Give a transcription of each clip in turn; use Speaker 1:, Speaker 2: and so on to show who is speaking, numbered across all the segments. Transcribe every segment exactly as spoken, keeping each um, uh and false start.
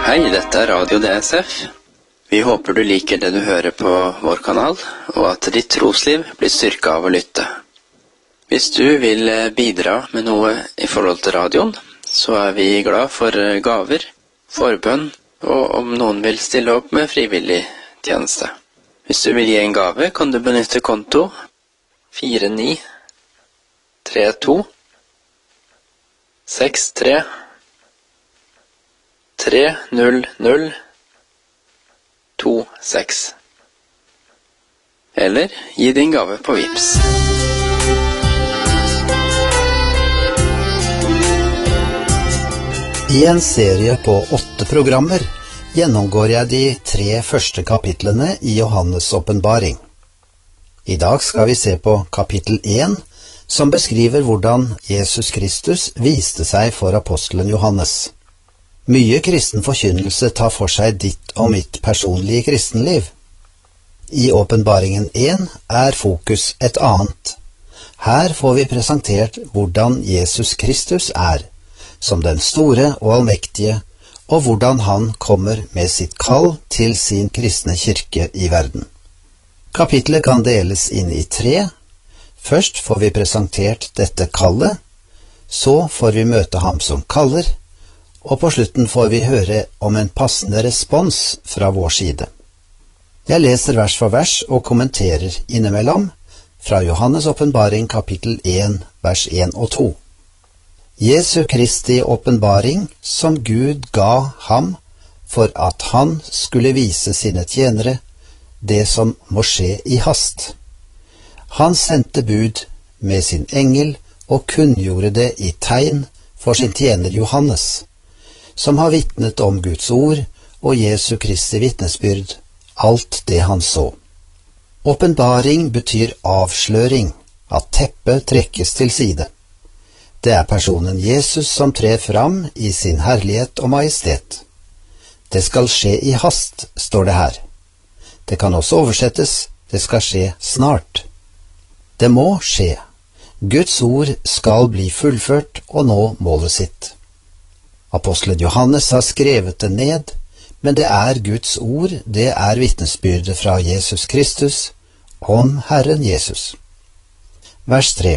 Speaker 1: Hei, dette er Radio D S F. Vi håper du liker det du hører på vår kanal, og at ditt trosliv blir styrket av å lytte. Hvis du vil bidra med noe i forhold til radioen, så er vi glad for gaver, forbønn, og om noen vil stille opp med frivillig tjeneste. Hvis du vil gi en gave, kan du benytte konto fire ni tre to seks tre tre null null to seks. Eller gi din gave på Vipps.
Speaker 2: I en serie på åtte programmer gjennomgår jeg de tre første kapitlene i Johannes' åpenbaring. I dag skal vi se på kapittel én, som beskriver hvordan Jesus Kristus viste seg for apostelen Johannes. Mye kristen forkynnelse tar for seg ditt og mitt personlige kristenliv. I åpenbaringen én er fokus et annet. Her får vi presentert hvordan Jesus Kristus er, som den store og allmektige, og hvordan han kommer med sitt kall til sin kristne kirke i verden. Kapitlet kan deles inn i tre. Først får vi presentert dette kallet, så får vi møte ham som kaller, og på slutten får vi høre om en passende respons fra vår side. Jeg leser vers for vers og kommenterer innimellom fra Johannes' åpenbaring kapittel én, vers én og to. Jesu Kristi åpenbaring som Gud ga ham for at han skulle vise sine tjenere det som må skje i hast. Han sendte bud med sin engel og kunngjorde det i tegn for sin tjener Johannes, som har vitnet om Guds ord og Jesu Kristi vitnesbyrd, alt det han så. Åpenbaring betyr avsløring, at teppet trekkes til side. Det er personen Jesus som trer fram i sin herlighet og majestet. Det skal skje i hast, står det her. Det kan også oversettes, det skal skje snart. Det må skje. Guds ord skal bli fullført og nå målet sitt. Apostelen Johannes har skrevet det ned, men det er Guds ord, det er vitnesbyrdet fra Jesus Kristus om Herren Jesus. Vers tre.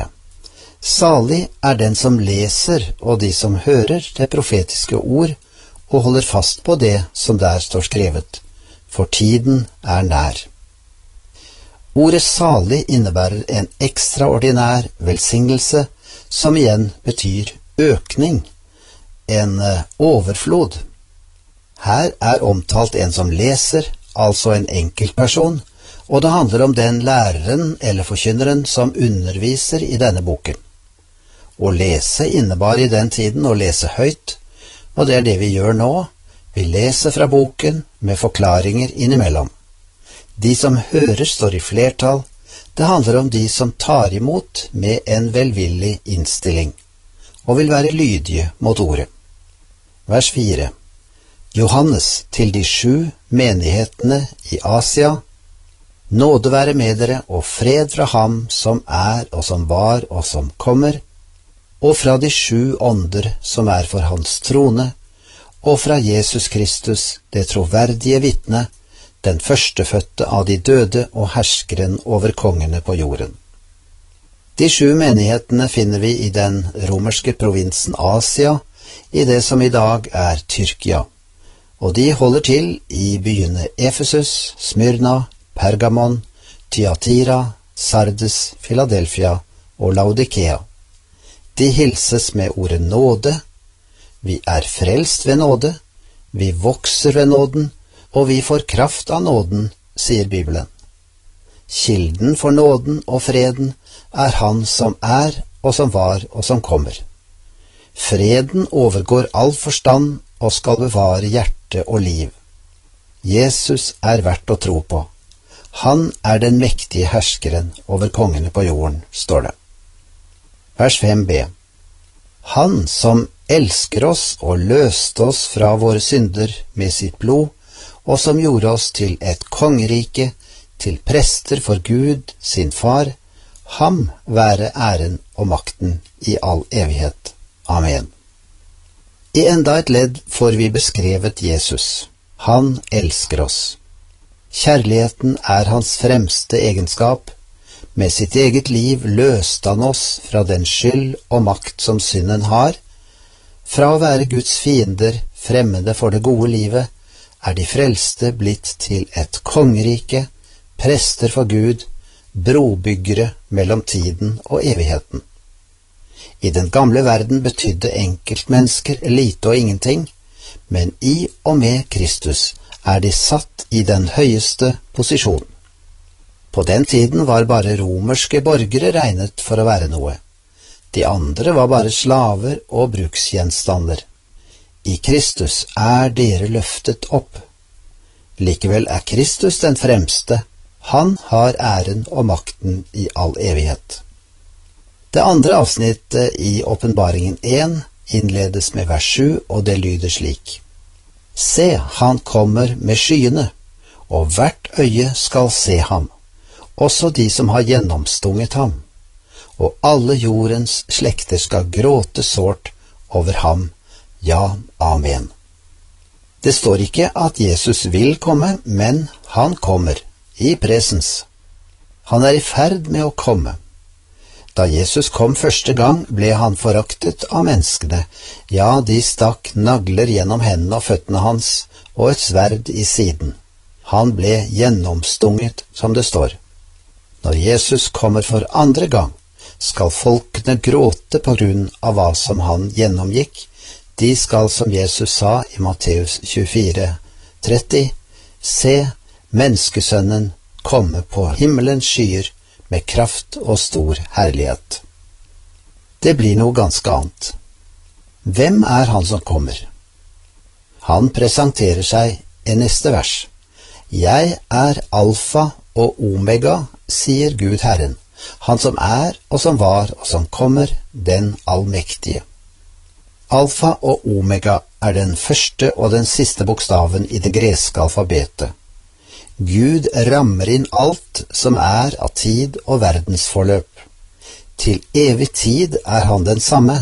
Speaker 2: Salig er den som leser og de som hører det profetiske ord og holder fast på det som der står skrevet, for tiden er nær. Ordet salig innebærer en ekstraordinær velsignelse som igjen betyr økning, en overflod. Her er omtalt en som leser, altså en enkeltperson, og det handler om den læreren eller forkynneren som underviser i denne boken. Å lese innebar i den tiden å lese høyt, og det er det vi gjør nå. Vi leser fra boken med forklaringer innimellom. De som hører står i flertall. Det handler om de som tar imot med en velvillig innstilling, og vil være lydige mot ordet. Vers fire. Johannes til de sju menighetene i Asia. Nåde være med dere og fred fra ham som er og som var og som kommer, og fra de sju ånder som er for hans trone, og fra Jesus Kristus, det troverdige vitne, den førstefødte av de døde og herskeren over kongene på jorden. De sju menighetene finner vi i den romerske provinsen Asia, i det som i dag er Tyrkia, og de holder til i byene Efesus, Smyrna, Pergamon, Thyatira, Sardes, Philadelphia og Laodikea. De hilses med ordet nåde. Vi er frelst ved nåde, vi vokser ved nåden, og vi får kraft av nåden, sier Bibelen. Kilden for nåden og freden er han som er og som var og som kommer. Freden overgår all forstand og skal bevare hjerte og liv. Jesus er verdt å tro på. Han er den mektige herskeren over kongene på jorden, står det. Vers fem b. Han som elsker oss og løste oss fra våre synder med sitt blod, og som gjorde oss til et kongerike, til prester for Gud, sin far, ham være æren og makten i all evighet. Amen. I enda et ledd får vi beskrevet Jesus. Han elsker oss. Kjærligheten er hans fremste egenskap. Med sitt eget liv løste han oss fra den skyld og makt som synden har. Fra å være Guds fiender, fremmede for det gode livet, er de frelste blitt til et kongerike, prester for Gud, brobyggere mellom tiden og evigheten. I den gamle verden betydde enkeltmennesker lite og ingenting, men i og med Kristus er de satt i den høyeste posisjonen. På den tiden var bare romerske borgere regnet for å være noe. De andre var bare slaver og bruksgjenstander. I Kristus er dere løftet opp. Likevel er Kristus den fremste. Han har æren og makten i all evighet. Det andre avsnittet i Åpenbaringen én innledes med vers sju, og det lyder slik: Se, han kommer med skyene, og hvert øye skal se ham, også de som har gjennomstunget ham, og alle jordens slekter skal gråte sårt over ham. Ja, amen. Det står ikke at Jesus vil komme, men han kommer, i presens. Han er i ferd med å komme. Da Jesus kom første gang, ble han foraktet av menneskene. Ja, de stakk nagler gjennom hendene og føttene hans, og et sverd i siden. Han ble gjennomstunget, som det står. Når Jesus kommer for andre gang, skal folkene gråte på grunn av hva som han gjennomgikk. De skal, som Jesus sa i Matteus tjuefire tretti, se menneskesønnen komme på himmelens skyer med kraft og stor herlighet. Det blir noe ganske annet. Hvem er han som kommer? Han presenterer seg i neste vers. Jeg er alfa og omega, sier Gud Herren, han som er og som var og som kommer, den allmektige. Alfa og omega er den første og den siste bokstaven i det greske alfabetet. Gud rammer inn alt som er av tid og verdensforløp. Til evig tid er han den samme.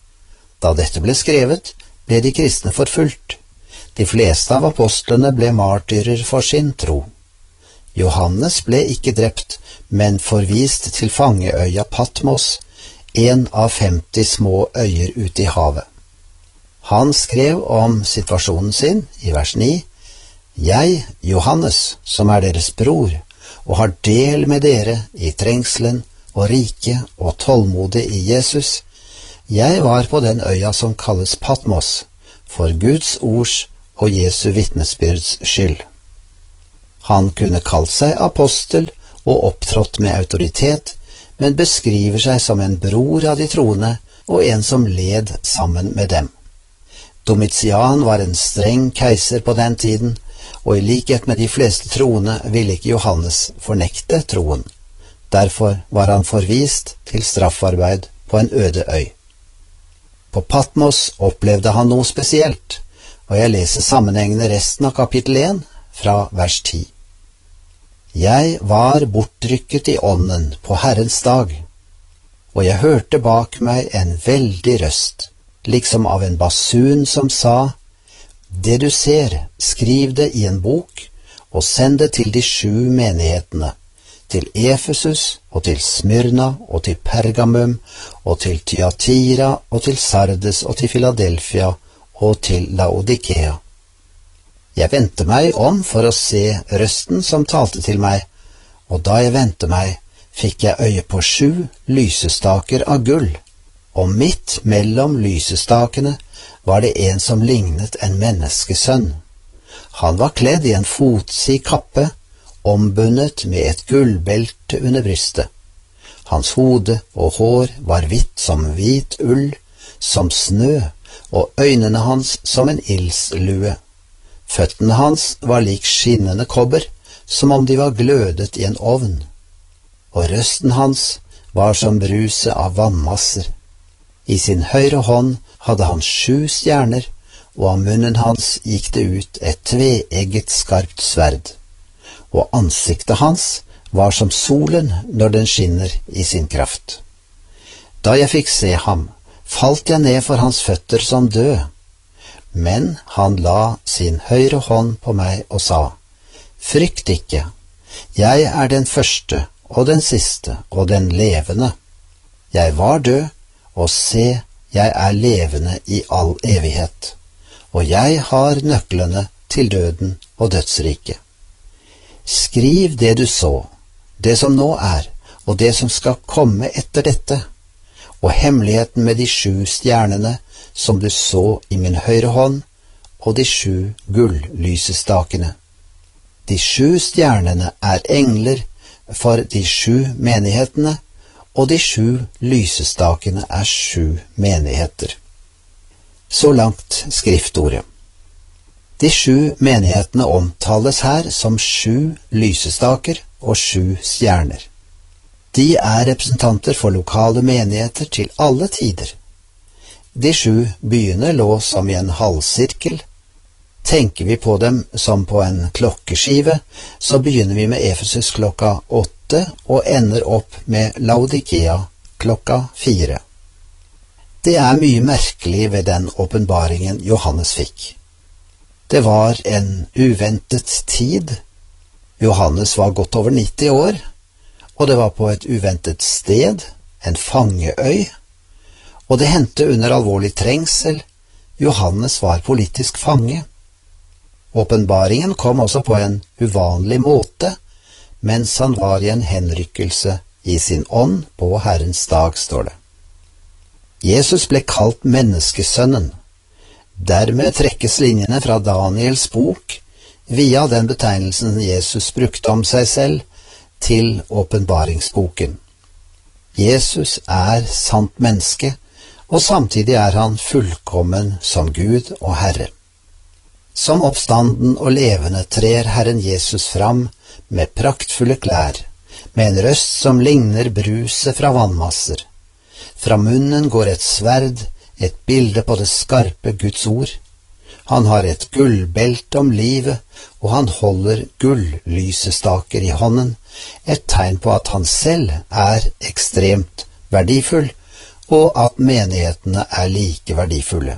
Speaker 2: Da dette ble skrevet, ble de kristne forfulgt. De fleste av apostlene ble martyrer for sin tro. Johannes ble ikke drept, men forvist til fangeøya Patmos, en av femti små øyer ute i havet. Han skrev om situasjonen sin i vers ni. Jeg, Johannes, som er deres bror, og har del med dere i trengselen og rike og tålmodig i Jesus, jeg var på den øya som kalles Patmos, for Guds ords og Jesu vitnesbyrds skyld. Han kunne kalt seg apostel og opptrådt med autoritet, men beskriver seg som en bror av de troende og en som led sammen med dem. Domitian var en streng keiser på den tiden, og i likhet med de fleste troende ville ikke Johannes fornekte troen. Derfor var han forvist til straffarbeid på en øde øy. På Patmos opplevde han noe spesielt, og jeg leser sammenhengende resten av kapittel én fra vers ti. Jeg var bortrykket i ånden på Herrens dag, og jeg hørte bak meg en veldig røst, liksom av en basun som sa, det du ser, skriv det i en bok, og send det til de sju menighetene, til Efesus, og til Smyrna, og til Pergamum, og til Thyatira, og til Sardes, og til Philadelphia, og til Laodikea. Jeg vendte meg om for å se røsten som talte til meg, og da jeg vendte meg, fikk jeg øye på sju lysestaker av gull, og midt mellom lysestakene var det en som lignet en menneskesønn. Han var kledd i en fotsid kappe, ombundet med et gullbelte under brystet. Hans hode og hår var hvitt som hvit ull, som snø, og øynene hans som en ildslue. Føttene hans var lik skinnende kobber, som om de var glødet i en ovn. Og røsten hans var som bruset av vannmasser. I sin høyre hånd hadde han sju stjerner, og av munnen hans gikk det ut et tveegget skarpt sverd. Og ansiktet hans var som solen når den skinner i sin kraft. Da jeg fikk se ham, falt jeg ned for hans føtter som død. men han la sin høyre hånd på meg og sa, frykt ikke, jeg er den første og den siste og den levende. Jeg var død, og se, jeg er levende i all evighet, og jeg har nøklene til døden og dødsriket. Skriv det du så, det som nå er, og det som skal komme etter dette, og hemmeligheten med de sju stjernene som du så i min høyre hånd, og de sju gull-lysestakene. De sju stjernene er engler for de sju menighetene, og de sju lysestakene er sju menigheter. Så langt skriftordet. De sju menighetene omtales her som sju lysestaker og sju stjerner. De er representanter for lokale menigheter til alle tider. De sju byene lå som i en halvsirkel. Tenker vi på dem som på en klokkeskive, så begynner vi med Efesus klokka åtte og ender opp med Laodikea klokka fire. Det er mye merkelig ved den åpenbaringen Johannes fikk. Det var en uventet tid. Johannes var godt over nitti år, og det var på et uventet sted, en fangeøy, og det hendte under alvorlig trengsel. Johannes var politisk fange. Åpenbaringen kom også på en uvanlig måte, mens han var i en henrykkelse i sin ånd på Herrens dag, står det. Jesus ble kalt menneskesønnen. Dermed trekkes linjene fra Daniels bok via den betegnelsen Jesus brukte om seg selv til åpenbaringsboken. Jesus er sant menneske, og samtidig er han fullkommen som Gud og Herre. Som oppstanden og levende trer Herren Jesus fram med praktfulle klær, med en røst som ligner bruset fra vannmasser. Fra munnen går et sverd, et bilde på det skarpe Guds ord. Han har et gullbelte om livet, og han holder gull-lysestaker i hånden, et tegn på at han selv er ekstremt verdifull, og at menighetene er like verdifulle.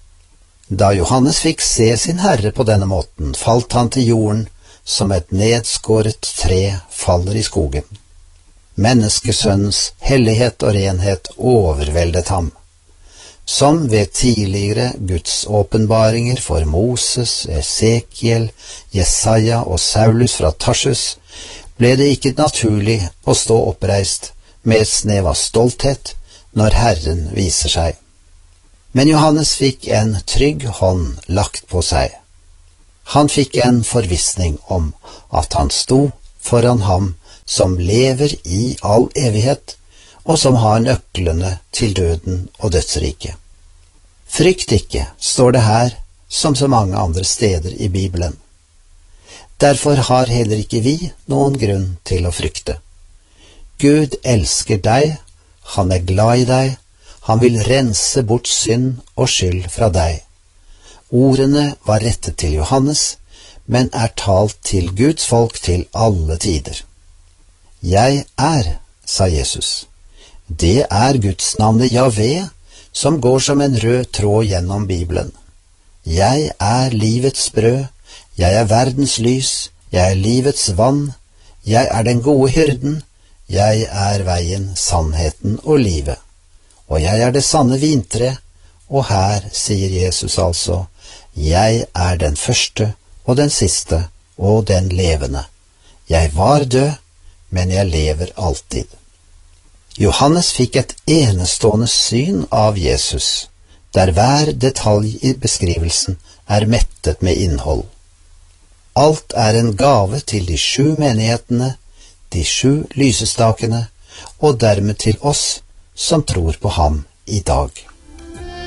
Speaker 2: Da Johannes fikk se sin Herre på denne måten, falt han til jorden som et nedskåret tre faller i skogen. Menneskesønnens hellighet og renhet overveldet ham. Som ved tidligere Guds åpenbaringer for Moses, Esekiel, Jesaja og Saulus fra Tarsus, ble det ikke naturlig å stå oppreist med et snev av stolthet når Herren viser seg. Men Johannes fikk en trygg hånd lagt på seg. Han fikk en forvissning om at han sto foran ham som lever i all evighet, og som har nøklene til døden og dødsriket. Frykt ikke, står det her, som så mange andre steder i Bibelen. Derfor har heller ikke vi noen grunn til å frykte. Gud elsker deg, han er glad i deg, han vil rense bort synd og skyld fra deg. Ordene var rettet til Johannes, men er talt til Guds folk til alle tider. Jeg er, sa Jesus. Det er Guds navnet Jahve, som går som en rød tråd gjennom Bibelen. Jeg er livets brød, jeg er verdens lys, jeg er livets vann, jeg er den gode hyrden, jeg er veien, sannheten og livet. Og jeg er det sanne vintre, og her sier Jesus altså, jeg er den første og den siste og den levende. Jeg var død, men jeg lever alltid. Johannes fikk et enestående syn av Jesus, der hver detalj i beskrivelsen er mettet med innhold. Alt er en gave til de sju menighetene, de sju lysestakene, og dermed til oss som tror på ham i dag.